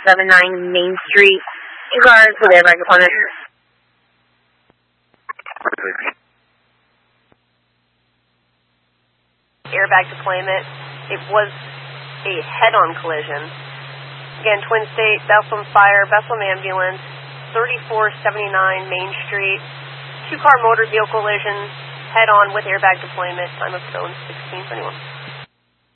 3479 Main Street. In cars with airbag deployment. Airbag deployment. It was a head-on collision. Again, Twin State, Bethlehem Fire, Bethlehem Ambulance, 3479 Main Street. Two-car motor vehicle collision, head-on with airbag deployment. Time of zone 1621.